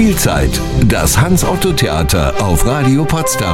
Spielzeit, das Hans-Otto-Theater auf Radio Potsdam.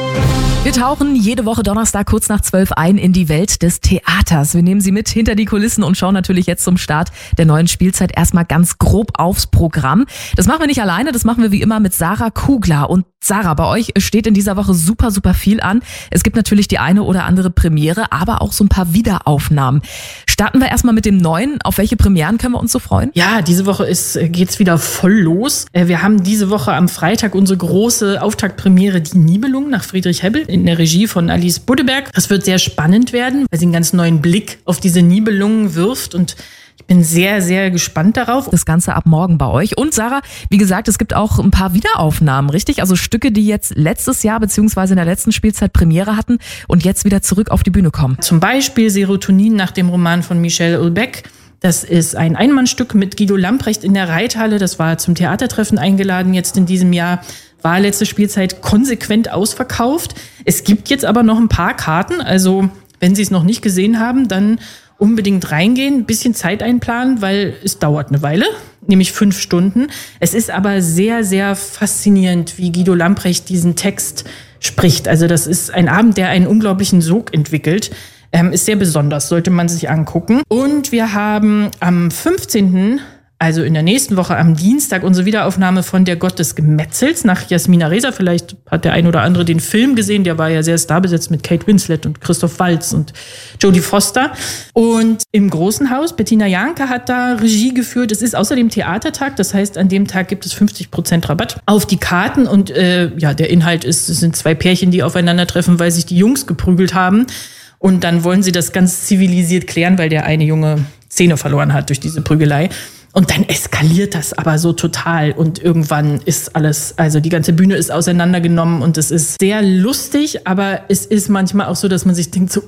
Wir tauchen jede Woche Donnerstag kurz nach 12 ein in die Welt des Theaters. Wir nehmen Sie mit hinter die Kulissen und schauen natürlich jetzt zum Start der neuen Spielzeit erstmal ganz grob aufs Programm. Das machen wir nicht alleine, das machen wir wie immer mit Sarah Kugler. Und Sarah, bei euch steht in dieser Woche super viel an. Es gibt natürlich die eine oder andere Premiere, aber auch so ein paar Wiederaufnahmen. Starten wir erstmal mit dem Neuen. Auf welche Premieren können wir uns so freuen? Ja, diese Woche geht's wieder voll los. Wir haben diese Woche am Freitag unsere große Auftaktpremiere Die Nibelung nach Friedrich Hebbel in der Regie von Alice Buddeberg. Das wird sehr spannend werden, weil sie einen ganz neuen Blick auf diese Nibelungen wirft und ich bin sehr gespannt darauf. Das Ganze ab morgen bei euch. Und Sarah, wie gesagt, es gibt auch ein paar Wiederaufnahmen, richtig? Also Stücke, die jetzt letztes Jahr bzw. in der letzten Spielzeit Premiere hatten und jetzt wieder zurück auf die Bühne kommen. Zum Beispiel Serotonin nach dem Roman von Michel Houellebecq. Das ist ein Einmannstück mit Guido Lamprecht in der Reithalle. Das war zum Theatertreffen eingeladen jetzt in diesem Jahr. War letzte Spielzeit konsequent ausverkauft. Es gibt jetzt aber noch ein paar Karten. Also wenn Sie es noch nicht gesehen haben, dann unbedingt reingehen, ein bisschen Zeit einplanen, weil es dauert eine Weile, nämlich 5 Stunden. Es ist aber sehr faszinierend, wie Guido Lamprecht diesen Text spricht. Also das ist ein Abend, der einen unglaublichen Sog entwickelt. Ist sehr besonders, sollte man sich angucken. Und wir haben am 15., also in der nächsten Woche am Dienstag, unsere Wiederaufnahme von Der Gott des Gemetzels nach Jasmina Reza. Vielleicht hat der ein oder andere den Film gesehen, der war ja sehr starbesetzt mit Kate Winslet und Christoph Waltz und Jodie Foster. Und im Großen Haus, Bettina Janke hat da Regie geführt. Es ist außerdem Theatertag, das heißt, an dem Tag gibt es 50% Rabatt auf die Karten. Und der Inhalt es sind 2 Pärchen, die aufeinandertreffen, weil sich die Jungs geprügelt haben. Und dann wollen sie das ganz zivilisiert klären, weil der eine Junge Zähne verloren hat durch diese Prügelei. Und dann eskaliert das aber so total und irgendwann ist alles, also die ganze Bühne ist auseinandergenommen und es ist sehr lustig, aber es ist manchmal auch so, dass man sich denkt so,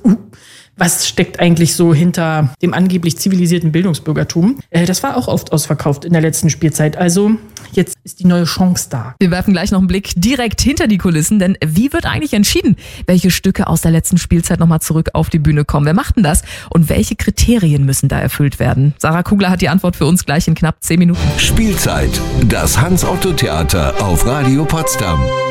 was steckt eigentlich so hinter dem angeblich zivilisierten Bildungsbürgertum? Das war auch oft ausverkauft in der letzten Spielzeit. Also jetzt ist die neue Chance da. Wir werfen gleich noch einen Blick direkt hinter die Kulissen, denn wie wird eigentlich entschieden, welche Stücke aus der letzten Spielzeit nochmal zurück auf die Bühne kommen? Wer macht denn das? Und welche Kriterien müssen da erfüllt werden? Sarah Kugler hat die Antwort für uns gleich in knapp 10 Minuten. Spielzeit, das Hans-Otto-Theater auf Radio Potsdam.